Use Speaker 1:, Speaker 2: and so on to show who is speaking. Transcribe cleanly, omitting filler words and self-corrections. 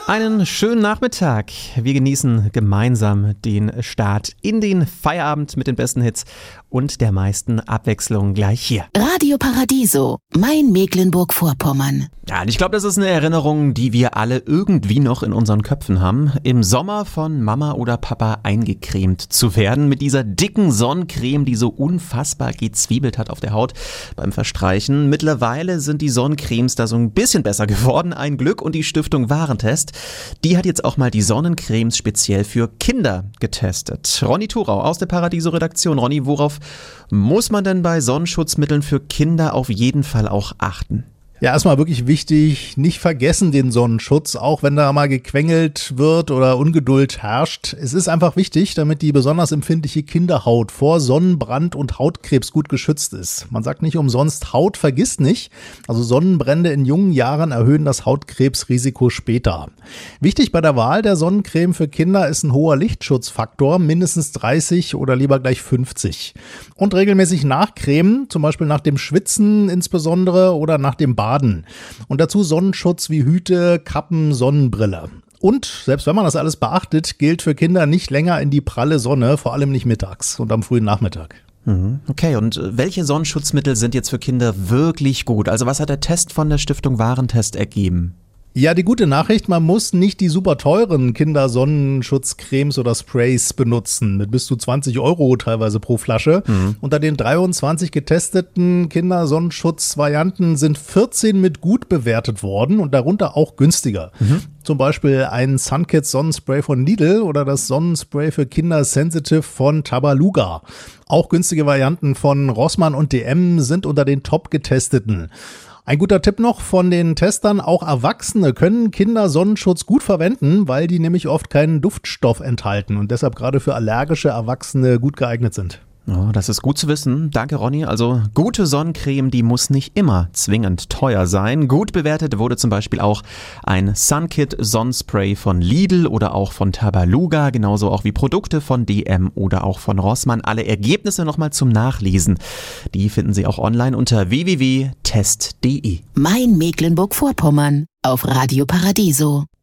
Speaker 1: Einen schönen Nachmittag. Wir genießen gemeinsam den Start in den Feierabend mit den besten Hits und der meisten Abwechslung gleich hier.
Speaker 2: Radio Paradiso, mein Mecklenburg-Vorpommern.
Speaker 1: Ja, und ich glaube, das ist eine Erinnerung, die wir alle irgendwie noch in unseren Köpfen haben. Im Sommer von Mama oder Papa eingecremt zu werden mit dieser dicken Sonnencreme, die so unfassbar gezwiebelt hat auf der Haut beim Verstreichen. Mittlerweile sind die Sonnencremes da so ein bisschen besser geworden, ein Glück, und die Stiftung Warentest, die hat jetzt auch mal die Sonnencremes speziell für Kinder getestet. Ronny Thurau aus der Paradiso-Redaktion. Ronny, worauf muss man denn bei Sonnenschutzmitteln für Kinder auf jeden Fall auch achten?
Speaker 3: Ja, erstmal wirklich wichtig, nicht vergessen den Sonnenschutz, auch wenn da mal gequengelt wird oder Ungeduld herrscht. Es ist einfach wichtig, damit die besonders empfindliche Kinderhaut vor Sonnenbrand und Hautkrebs gut geschützt ist. Man sagt nicht umsonst, Haut vergisst nicht. Also Sonnenbrände in jungen Jahren erhöhen das Hautkrebsrisiko später. Wichtig bei der Wahl der Sonnencreme für Kinder ist ein hoher Lichtschutzfaktor, mindestens 30 oder lieber gleich 50. Und regelmäßig nachcremen, zum Beispiel nach dem Schwitzen insbesondere oder nach dem Baden. Und dazu Sonnenschutz wie Hüte, Kappen, Sonnenbrille. Und selbst wenn man das alles beachtet, gilt für Kinder nicht länger in die pralle Sonne, vor allem nicht mittags und am frühen Nachmittag.
Speaker 1: Okay, und welche Sonnenschutzmittel sind jetzt für Kinder wirklich gut? Also was hat der Test von der Stiftung Warentest ergeben?
Speaker 3: Ja, die gute Nachricht, man muss nicht die super teuren Kindersonnenschutzcremes oder Sprays benutzen, mit bis zu 20 € teilweise pro Flasche. Unter den 23 getesteten Kindersonnenschutzvarianten sind 14 mit gut bewertet worden und darunter auch günstiger. Zum Beispiel ein Sunkids Sonnenspray von Lidl oder das Sonnenspray für Kinder Sensitive von Tabaluga. Auch günstige Varianten von Rossmann und DM sind unter den top getesteten. Ein guter Tipp noch von den Testern, auch Erwachsene können Kindersonnenschutz gut verwenden, weil die nämlich oft keinen Duftstoff enthalten und deshalb gerade für allergische Erwachsene gut geeignet sind.
Speaker 1: Oh, das ist gut zu wissen. Danke, Ronny. Also gute Sonnencreme, die muss nicht immer zwingend teuer sein. Gut bewertet wurde zum Beispiel auch ein Sunkit Sonnenspray von Lidl oder auch von Tabaluga, genauso auch wie Produkte von DM oder auch von Rossmann. Alle Ergebnisse nochmal zum Nachlesen. Die finden Sie auch online unter www.test.de.
Speaker 2: Mein Mecklenburg-Vorpommern auf Radio Paradiso.